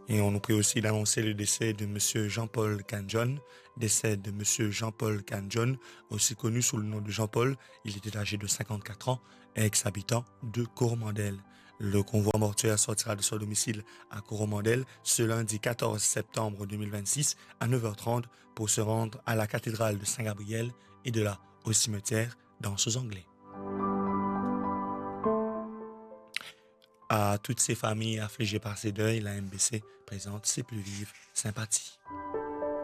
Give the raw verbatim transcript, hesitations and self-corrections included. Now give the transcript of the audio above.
Et on nous prie aussi d'annoncer le décès de Monsieur Jean-Paul Canjon, décès de Monsieur Jean-Paul Canjon, aussi connu sous le nom de Jean-Paul. Il était âgé de cinquante-quatre ans, ex-habitant de Coromandel. Le convoi mortuaire sortira de son domicile à Coromandel ce lundi quatorze septembre deux mille vingt-six à neuf heures trente pour se rendre à la cathédrale de Saint-Gabriel et de là au cimetière d'Anse-aux-Anglais. À toutes ces familles affligées par ces deuils, la M B C présente ses plus vives sympathies.